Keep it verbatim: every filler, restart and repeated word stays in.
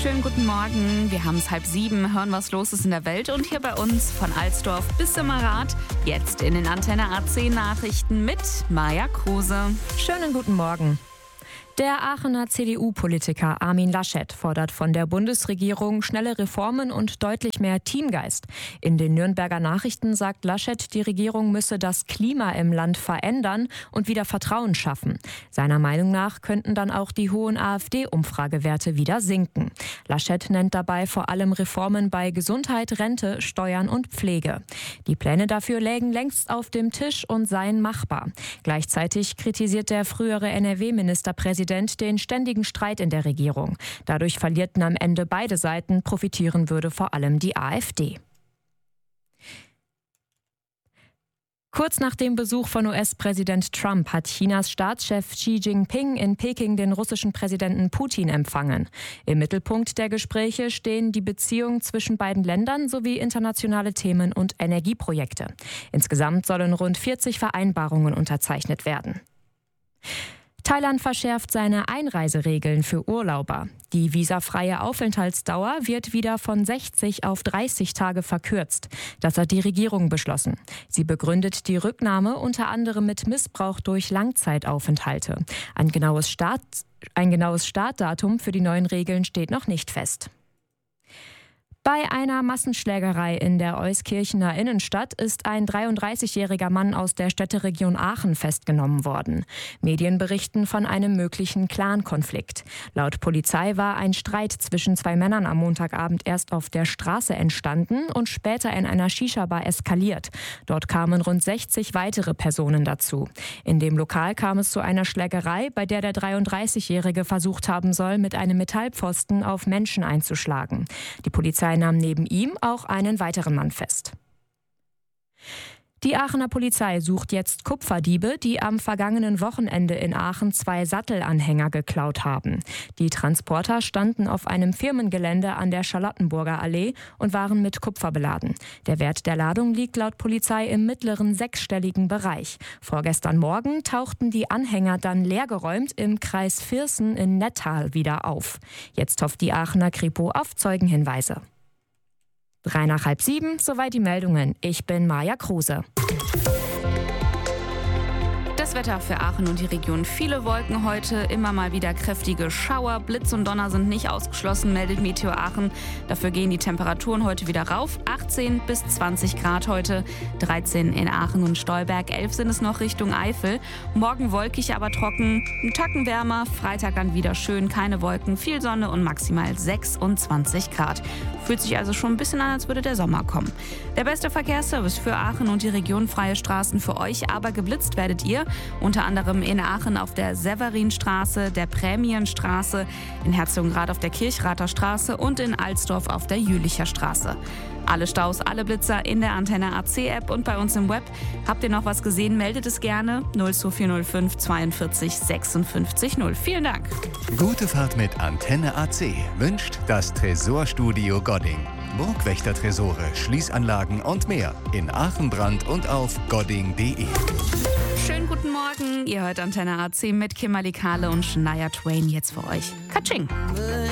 Schönen guten Morgen. Wir haben es halb sieben, hören, was los ist in der Welt. Und hier bei uns von Alsdorf bis Simmerath. Jetzt in den Antenne A zehn Nachrichten mit Maja Kruse. Schönen guten Morgen. Der Aachener C D U-Politiker Armin Laschet fordert von der Bundesregierung schnelle Reformen und deutlich mehr Teamgeist. In den Nürnberger Nachrichten sagt Laschet, die Regierung müsse das Klima im Land verändern und wieder Vertrauen schaffen. Seiner Meinung nach könnten dann auch die hohen AfD-Umfragewerte wieder sinken. Laschet nennt dabei vor allem Reformen bei Gesundheit, Rente, Steuern und Pflege. Die Pläne dafür lägen längst auf dem Tisch und seien machbar. Gleichzeitig kritisiert der frühere N R W-Ministerpräsident den ständigen Streit in der Regierung. Dadurch verlierten am Ende beide Seiten, profitieren würde vor allem die AfD. Kurz nach dem Besuch von U S-Präsident Trump hat Chinas Staatschef Xi Jinping in Peking den russischen Präsidenten Putin empfangen. Im Mittelpunkt der Gespräche stehen die Beziehungen zwischen beiden Ländern sowie internationale Themen und Energieprojekte. Insgesamt sollen rund vierzig Vereinbarungen unterzeichnet werden. Thailand verschärft seine Einreiseregeln für Urlauber. Die visafreie Aufenthaltsdauer wird wieder von sechzig auf dreißig Tage verkürzt. Das hat die Regierung beschlossen. Sie begründet die Rücknahme unter anderem mit Missbrauch durch Langzeitaufenthalte. Ein genaues Start, ein genaues Startdatum für die neuen Regeln steht noch nicht fest. Bei einer Massenschlägerei in der Euskirchener Innenstadt ist ein dreiunddreißigjähriger Mann aus der Städteregion Aachen festgenommen worden. Medien berichten von einem möglichen Clan-Konflikt. Laut Polizei war ein Streit zwischen zwei Männern am Montagabend erst auf der Straße entstanden und später in einer Shisha-Bar eskaliert. Dort kamen rund sechzig weitere Personen dazu. In dem Lokal kam es zu einer Schlägerei, bei der der dreiunddreißigjährige versucht haben soll, mit einem Metallpfosten auf Menschen einzuschlagen. Die Polizei nahm neben ihm auch einen weiteren Mann fest. Die Aachener Polizei sucht jetzt Kupferdiebe, die am vergangenen Wochenende in Aachen zwei Sattelanhänger geklaut haben. Die Transporter standen auf einem Firmengelände an der Charlottenburger Allee und waren mit Kupfer beladen. Der Wert der Ladung liegt laut Polizei im mittleren sechsstelligen Bereich. Vorgestern Morgen tauchten die Anhänger dann leergeräumt im Kreis Viersen in Nettal wieder auf. Jetzt hofft die Aachener Kripo auf Zeugenhinweise. Drei nach halb sieben, soweit die Meldungen. Ich bin Maja Kruse. Das Wetter für Aachen und die Region. Viele Wolken heute, immer mal wieder kräftige Schauer. Blitz und Donner sind nicht ausgeschlossen, meldet Meteor Aachen. Dafür gehen die Temperaturen heute wieder rauf. achtzehn bis zwanzig Grad heute, dreizehn in Aachen und Stolberg, elf sind es noch Richtung Eifel. Morgen wolkig, aber trocken, ein Tacken wärmer. Freitag dann wieder schön, keine Wolken, viel Sonne und maximal sechsundzwanzig Grad. Fühlt sich also schon ein bisschen an, als würde der Sommer kommen. Der beste Verkehrsservice für Aachen und die Region, freie Straßen für euch, aber geblitzt werdet ihr. Unter anderem in Aachen auf der Severinstraße, der Prämienstraße, in Herzogenrath auf der Kirchrather Straße und in Alsdorf auf der Jülicher Straße. Alle Staus, alle Blitzer in der Antenne A C App und bei uns im Web. Habt ihr noch was gesehen? Meldet es gerne. null zwei vier null fünf zweiundvierzig sechsundfünfzig null. Vielen Dank. Gute Fahrt mit Antenne A C wünscht das Tresorstudio Godding. Burgwächter-Tresore, Schließanlagen und mehr in Aachen, Brand und auf godding punkt de. Schönen guten Morgen. Ihr hört Antenne A C mit Kimberly Kahle und Shania Twain jetzt für euch. Katsching.